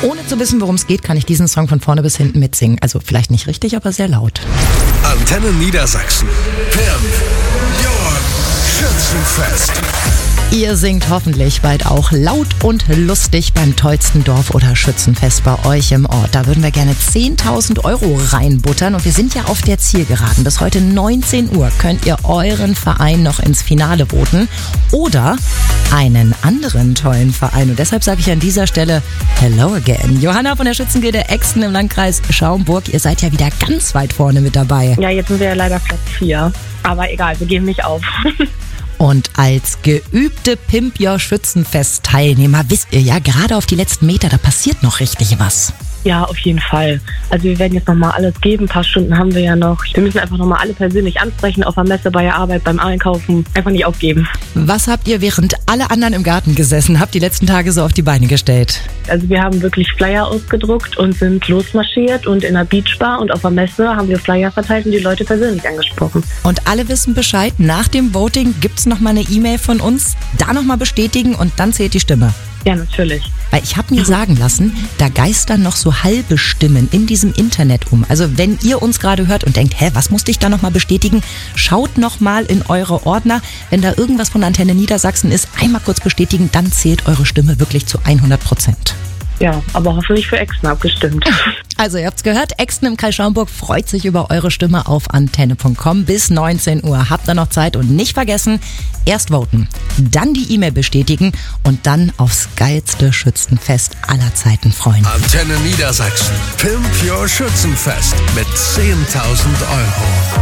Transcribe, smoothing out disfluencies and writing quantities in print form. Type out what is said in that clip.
Ohne zu wissen, worum es geht, kann ich diesen Song von vorne bis hinten mitsingen. Also vielleicht nicht richtig, aber sehr laut. Antenne Niedersachsen. Pimp Your Schützenfest. Ihr singt hoffentlich bald auch laut und lustig beim tollsten Dorf- oder Schützenfest bei euch im Ort. Da würden wir gerne 10.000 Euro reinbuttern und wir sind ja auf der Zielgeraden. Bis heute 19 Uhr könnt ihr euren Verein noch ins Finale voten oder einen anderen tollen Verein. Und deshalb sage ich an dieser Stelle Hello again. Johanna von der Schützengilde Exten im Landkreis Schaumburg, ihr seid ja wieder ganz weit vorne mit dabei. Ja, jetzt sind wir ja leider Platz 4. Aber egal, wir geben nicht auf. Und als geübte Pimp Your Schützenfest-Teilnehmer wisst ihr ja, gerade auf die letzten Meter, da passiert noch richtig was. Ja, auf jeden Fall. Also wir werden jetzt nochmal alles geben. Ein paar Stunden haben wir ja noch. Wir müssen einfach nochmal alle persönlich ansprechen, auf der Messe, bei der Arbeit, beim Einkaufen. Einfach nicht aufgeben. Was habt ihr, während alle anderen im Garten gesessen habt, die letzten Tage so auf die Beine gestellt? Also wir haben wirklich Flyer ausgedruckt und sind losmarschiert und in der Beachbar und auf der Messe haben wir Flyer verteilt und die Leute persönlich angesprochen. Und alle wissen Bescheid, nach dem Voting gibt's nochmal eine E-Mail von uns, da nochmal bestätigen und dann zählt die Stimme. Ja, natürlich. Weil ich habe mir sagen lassen, da geistern noch so halbe Stimmen in diesem Internet um. Also wenn ihr uns gerade hört und denkt, was musste ich da nochmal bestätigen? Schaut nochmal in eure Ordner. Wenn da irgendwas von Antenne Niedersachsen ist, einmal kurz bestätigen, dann zählt eure Stimme wirklich zu 100%. Ja, aber hoffentlich für Exten abgestimmt. Also ihr habt's gehört, Exten im Kreis Schaumburg freut sich über eure Stimme auf antenne.com bis 19 Uhr. Habt ihr noch Zeit und nicht vergessen, erst voten, dann die E-Mail bestätigen und dann aufs geilste Schützenfest aller Zeiten freuen. Antenne Niedersachsen. Pimp Your Schützenfest mit 10.000 Euro.